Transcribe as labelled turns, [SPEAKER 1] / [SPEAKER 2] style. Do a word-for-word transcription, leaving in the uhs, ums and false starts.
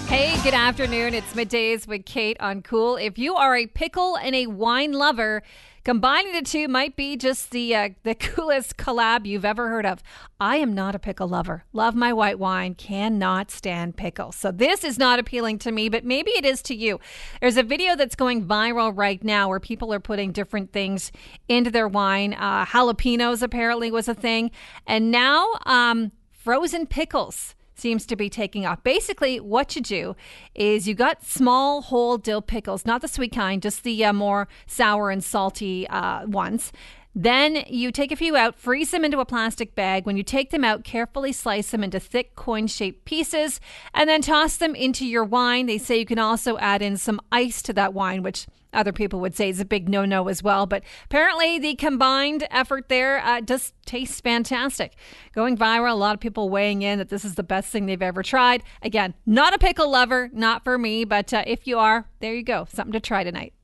[SPEAKER 1] Hey, good afternoon. It's Middays with Kate on Cool. If you are a pickle and a wine lover, combining the two might be just the uh, the coolest collab you've ever heard of. I am not a pickle lover. Love my white wine. Cannot stand pickles. So this is not appealing to me, but maybe it is to you. There's a video that's going viral right now where people are putting different things into their wine. Uh, jalapenos apparently was a thing. And now um, frozen pickles seems to be taking off. Basically, what you do is you got small whole dill pickles, not the sweet kind, just the uh, more sour and salty uh, ones. Then you take a few out, freeze them into a plastic bag. When you take them out, carefully slice them into thick coin-shaped pieces and then toss them into your wine. They say you can also add in some ice to that wine, which other people would say is a big no-no as well. But apparently the combined effort there uh, does taste fantastic. Going viral, a lot of people weighing in that this is the best thing they've ever tried. Again, not a pickle lover, not for me, but uh, if you are, there you go. Something to try tonight.